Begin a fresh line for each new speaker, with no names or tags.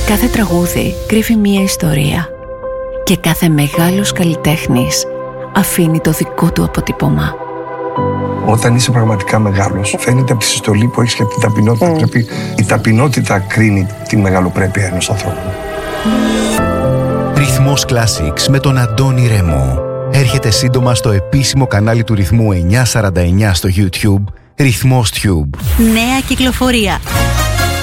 Κάθε τραγούδι κρύβει μία ιστορία και κάθε μεγάλος καλλιτέχνης αφήνει το δικό του αποτύπωμα.
Όταν είσαι πραγματικά μεγάλος, φαίνεται από τη συστολή που έχεις και από την ταπεινότητα. Πρέπει η ταπεινότητα κρίνει τη μεγαλοπρέπεια ενός ανθρώπου.
Ρυθμός Classics με τον Αντώνη Ρέμο. Έρχεται σύντομα στο επίσημο κανάλι του Ρυθμού 949 στο YouTube, Ρυθμός Tube.
Νέα κυκλοφορία.